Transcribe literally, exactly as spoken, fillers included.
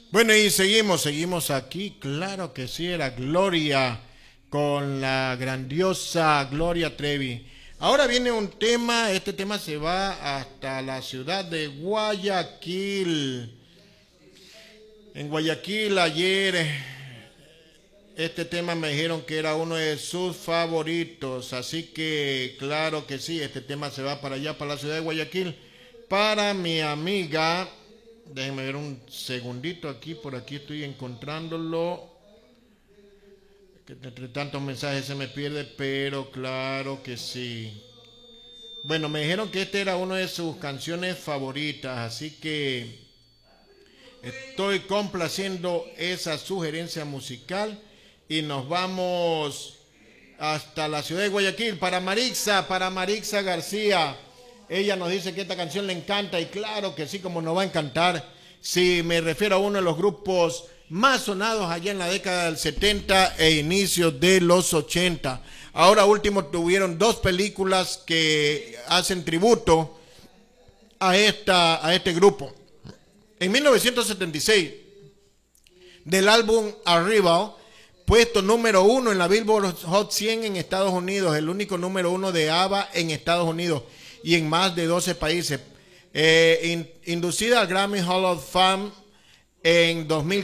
Bueno, y seguimos, seguimos aquí, claro que sí, era Gloria, con la grandiosa Gloria Trevi. Ahora viene un tema, este tema se va hasta la ciudad de Guayaquil. En Guayaquil ayer este tema me dijeron que era uno de sus favoritos, así que claro que sí, este tema se va para allá, para la ciudad de Guayaquil, para mi amiga. Déjenme ver un segundito aquí, por aquí estoy encontrándolo. Que entre tantos mensajes se me pierde, pero claro que sí. Bueno, me dijeron que este era una de sus canciones favoritas, así que estoy complaciendo esa sugerencia musical y nos vamos hasta la ciudad de Guayaquil para Marixa, para Marixa García. Ella nos dice que esta canción le encanta y claro que sí, como nos va a encantar. Si me refiero a uno de los grupos más sonados allá en la década del setenta e inicios de los ochenta. Ahora último tuvieron dos películas que hacen tributo a, esta, a este grupo. En mil novecientos setenta y seis, del álbum Arrival, puesto número uno en la Billboard Hot cien en Estados Unidos, el único número uno de ABBA en Estados Unidos y en más de doce países. Eh, in, inducida al Grammy Hall of Fame en dos mil